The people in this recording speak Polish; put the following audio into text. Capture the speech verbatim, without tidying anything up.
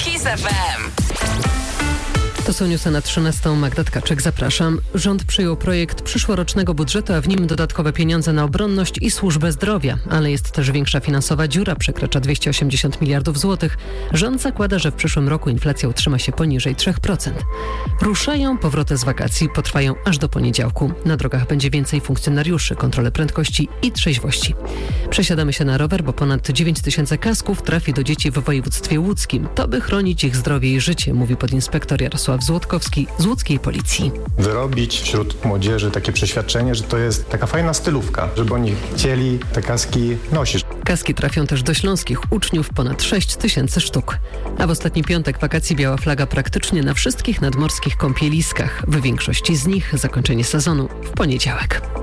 Kiss F M. To są newsy na trzynastą. Magda Tkaczyk, zapraszam. Rząd przyjął projekt przyszłorocznego budżetu, a w nim dodatkowe pieniądze na obronność i służbę zdrowia. Ale jest też większa finansowa dziura, przekracza dwieście osiemdziesiąt miliardów złotych. Rząd zakłada, że w przyszłym roku inflacja utrzyma się poniżej trzy procent. Ruszają powroty z wakacji, potrwają aż do poniedziałku. Na drogach będzie więcej funkcjonariuszy, kontrole prędkości i trzeźwości. Przesiadamy się na rower, bo ponad dziewięć tysięcy kasków trafi do dzieci w województwie łódzkim. To by chronić ich zdrowie i życie, mówi podinspektor Jarosław Złotkowski z łódzkiej policji. Wyrobić wśród młodzieży takie przeświadczenie, że to jest taka fajna stylówka, żeby oni chcieli te kaski nosić. Kaski trafią też do śląskich uczniów, ponad sześć tysięcy sztuk. A w ostatni piątek wakacji biała flaga praktycznie na wszystkich nadmorskich kąpieliskach. W większości z nich zakończenie sezonu w poniedziałek.